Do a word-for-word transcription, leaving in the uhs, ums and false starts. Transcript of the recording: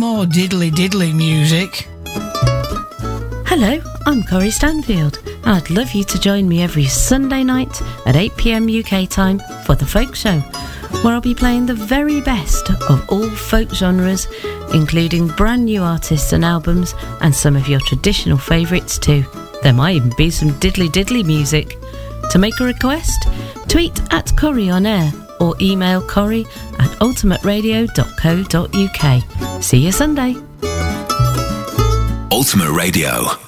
more diddly diddly music. Hello, I'm Corrie Stanfield, and I'd love you to join me every Sunday night at eight p m U K time for The Folk Show, where I'll be playing the very best of all folk genres, including brand new artists and albums, and some of your traditional favourites too. There might even be some diddly diddly music. To make a request, tweet at Corrie on air or email Corrie at ultimate radio dot co dot uk. See you Sunday. Ultimate Radio.